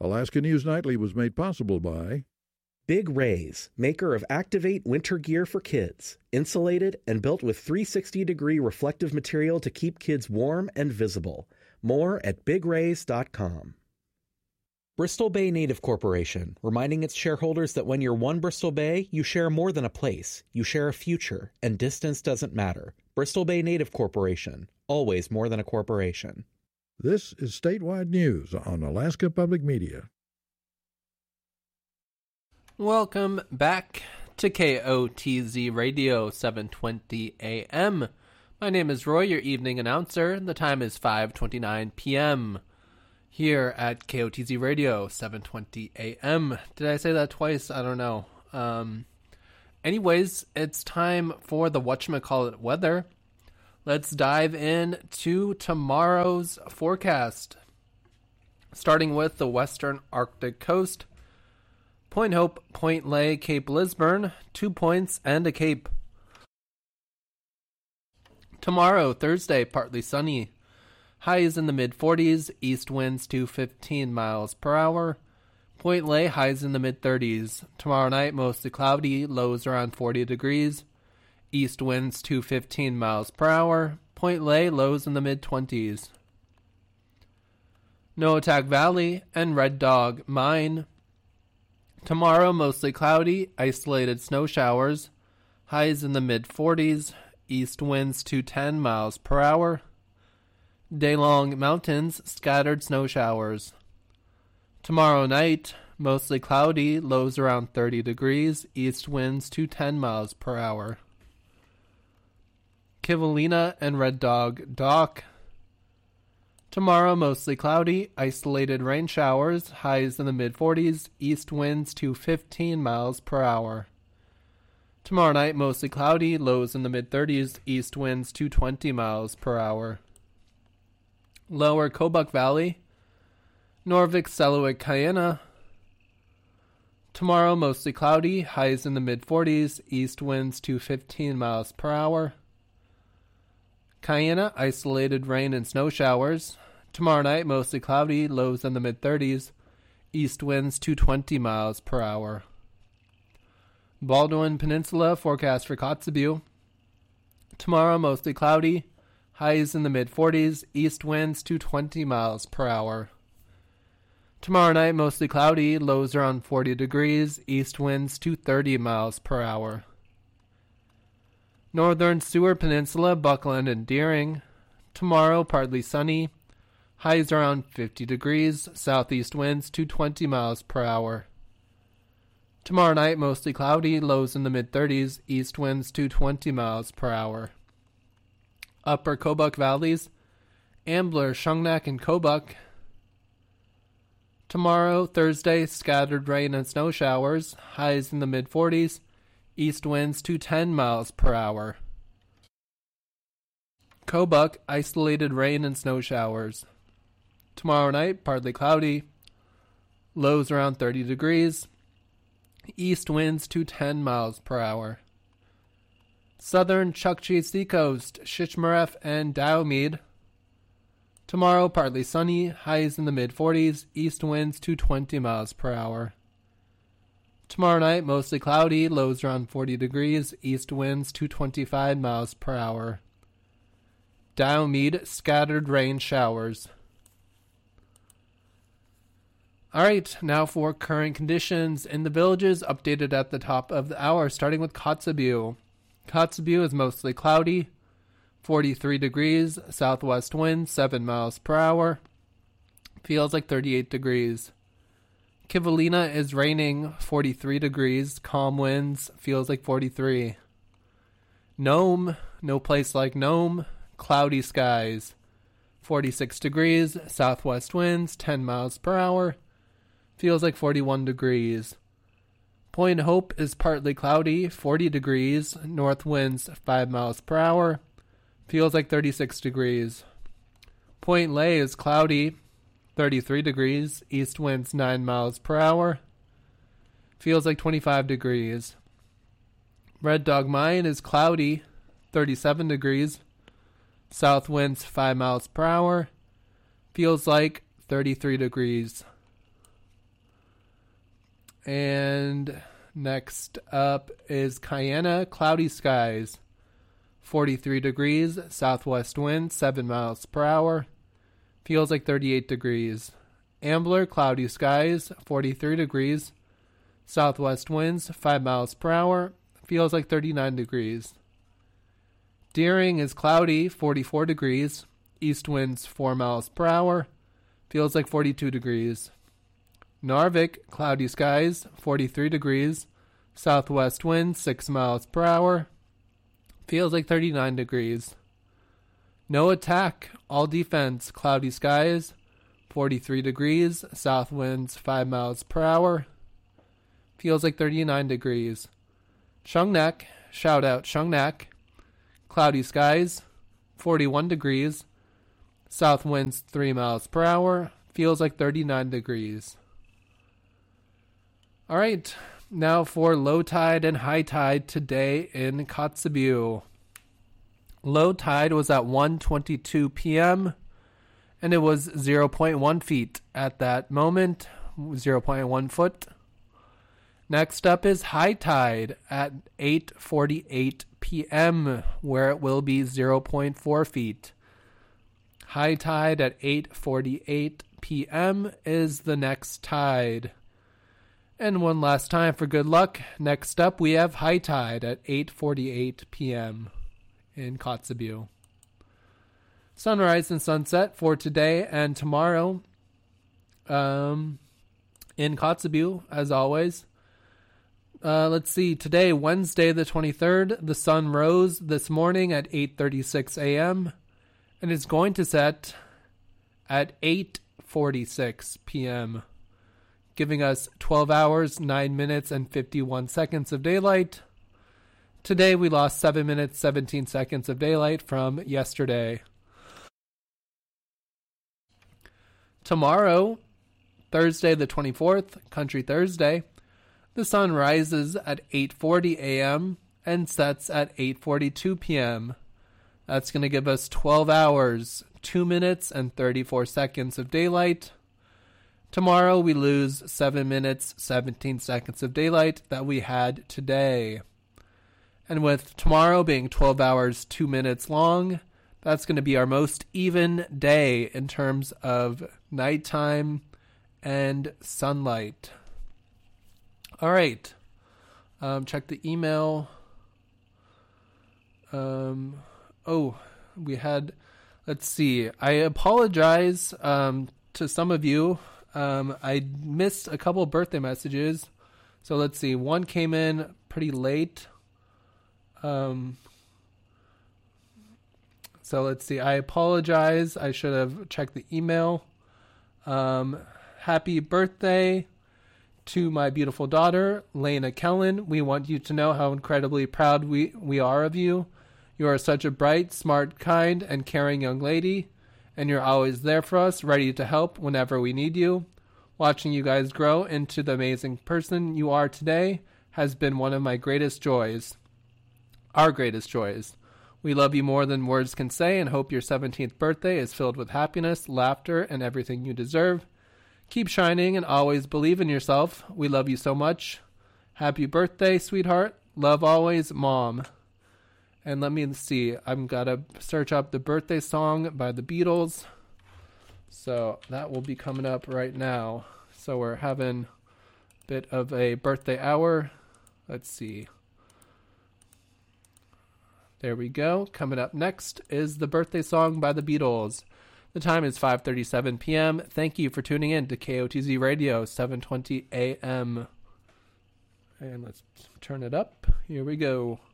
Alaska News Nightly was made possible by Big Rays, maker of Activate winter gear for kids. Insulated and built with 360-degree reflective material to keep kids warm and visible. More at bigrays.com. Bristol Bay Native Corporation, reminding its shareholders that when you're one Bristol Bay, you share more than a place. You share a future, and distance doesn't matter. Bristol Bay Native Corporation, always more than a corporation. This is Statewide News on Alaska Public Media. Welcome back to KOTZ Radio 720 AM. My name is Roy, your evening announcer. The time is 5:29 p.m. here at KOTZ Radio 720 AM. Did I say that twice? I don't know. Anyways, it's time for the whatchamacallit weather. Let's dive into tomorrow's forecast. Starting with the western Arctic coast. Point Hope, Point Lay, Cape Lisburne, 2 points and a cape. Tomorrow, Thursday, partly sunny. Highs in the mid-40s, east winds to 15 miles per hour. Point Lay, highs in the mid-30s. Tomorrow night, mostly cloudy, lows around 40 degrees. East winds to 15 miles per hour. Point Lay, lows in the mid-20s. Noatak Valley and Red Dog Mine. Tomorrow, mostly cloudy, isolated snow showers. Highs in the mid-40s, east winds to 10 miles per hour. Daylong Mountains, scattered snow showers. Tomorrow night, mostly cloudy, lows around 30 degrees, east winds to 10 miles per hour. Kivalina and Red Dog Dock. Tomorrow, mostly cloudy, isolated rain showers, highs in the mid-40s, east winds to 15 miles per hour. Tomorrow night, mostly cloudy, lows in the mid-30s, east winds to 20 miles per hour. Lower Kobuk Valley, Norvik, Selawik, Kayena. Tomorrow, mostly cloudy, highs in the mid-40s, east winds to 15 miles per hour. Kayena, isolated rain and snow showers. Tomorrow night, mostly cloudy, lows in the mid-30s, east winds to 20 miles per hour. Baldwin Peninsula, forecast for Kotzebue. Tomorrow, mostly cloudy, highs in the mid-40s, east winds to 20 miles per hour. Tomorrow night, mostly cloudy, lows around 40 degrees, east winds to 30 miles per hour. Northern Seward Peninsula, Buckland and Deering. Tomorrow, partly sunny. Highs around 50 degrees, southeast winds to 20 miles per hour. Tomorrow night, mostly cloudy, lows in the mid-30s, east winds to 20 miles per hour. Upper Kobuk Valleys, Ambler, Shungnak, and Kobuk. Tomorrow, Thursday, scattered rain and snow showers, highs in the mid-40s, east winds to 10 miles per hour. Kobuk, isolated rain and snow showers. Tomorrow night, partly cloudy, lows around 30 degrees, east winds to 10 miles per hour. Southern Chukchi Seacoast, Shishmaref and Diomede. Tomorrow, partly sunny, highs in the mid-40s, east winds to 20 miles per hour. Tomorrow night, mostly cloudy, lows around 40 degrees, east winds to 25 miles per hour. Diomede, scattered rain showers. Alright, now for current conditions in the villages, updated at the top of the hour, starting with Kotzebue. Kotzebue is mostly cloudy, 43 degrees, southwest wind, 7 miles per hour. Feels like 38 degrees. Kivalina is raining, 43 degrees, calm winds, feels like 43. Nome, no place like Nome, cloudy skies, 46 degrees, southwest winds, 10 miles per hour. Feels like 41 degrees. Point Hope is partly cloudy, 40 degrees, north winds 5 miles per hour. Feels like 36 degrees. Point Lay is cloudy, 33 degrees, east winds 9 miles per hour. Feels like 25 degrees. Red Dog Mine is cloudy, 37 degrees, south winds 5 miles per hour. Feels like 33 degrees. And next up is Cayena, cloudy skies, 43 degrees, southwest wind, 7 miles per hour. Feels like 38 degrees. Ambler, cloudy skies, 43 degrees, southwest winds, 5 miles per hour. Feels like 39 degrees. Deering is cloudy, 44 degrees, east winds 4 miles per hour. Feels like 42 degrees. Narvik, cloudy skies, 43 degrees, southwest wind 6 miles per hour. Feels like 39 degrees. No attack, all defense, cloudy skies, 43 degrees, south winds 5 miles per hour. Feels like 39 degrees. Shungnak, shout out Shungnak, cloudy skies, 41 degrees, south winds 3 miles per hour. Feels like 39 degrees. All right, now for low tide and high tide today in Kotzebue. Low tide was at 1:22 p.m. and it was 0.1 feet at that moment, 0.1 foot. Next up is high tide at 8:48 p.m., where it will be 0.4 feet. High tide at 8:48 p.m. is the next tide. And one last time for good luck. Next up, we have high tide at 8:48 p.m. in Kotzebue. Sunrise and sunset for today and tomorrow in Kotzebue, as always. Let's see. Today, Wednesday the 23rd, the sun rose this morning at 8:36 a.m. and is going to set at 8:46 p.m., giving us 12 hours, 9 minutes, and 51 seconds of daylight. Today, we lost 7 minutes, 17 seconds of daylight from yesterday. Tomorrow, Thursday the 24th, Country Thursday, the sun rises at 8:40 a.m. and sets at 8:42 p.m. That's going to give us 12 hours, 2 minutes, and 34 seconds of daylight. Tomorrow, we lose 7 minutes, 17 seconds of daylight that we had today. And with tomorrow being 12 hours, 2 minutes long, that's going to be our most even day in terms of nighttime and sunlight. All right. Check the email. Let's see. I apologize to some of you. I missed a couple of birthday messages. So let's see. One came in pretty late. So let's see. I apologize. I should have checked the email. Happy birthday to my beautiful daughter, Lena Kellen. We want you to know how incredibly proud we are of you. You are such a bright, smart, kind, and caring young lady, and you're always there for us, ready to help whenever we need you. Watching you guys grow into the amazing person you are today has been one of my greatest joys. Our greatest joys. We love you more than words can say and hope your 17th birthday is filled with happiness, laughter, and everything you deserve. Keep shining and always believe in yourself. We love you so much. Happy birthday, sweetheart. Love always, Mom. And let me see. I'm got to search up the birthday song by the Beatles. So that will be coming up right now. So we're having a bit of a birthday hour. Let's see. There we go. Coming up next is the birthday song by the Beatles. The time is 5:37 p.m. Thank you for tuning in to KOTZ Radio, 720 a.m. And let's turn it up. Here we go.